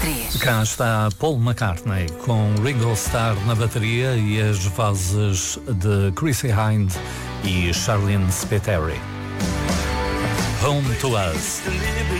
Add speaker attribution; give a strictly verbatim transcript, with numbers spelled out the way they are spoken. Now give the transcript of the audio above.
Speaker 1: três.
Speaker 2: Cá está Paul McCartney com Ringo Starr na bateria e as vozes de Chrissy Hind e Charlene Spiteri. Home to Us.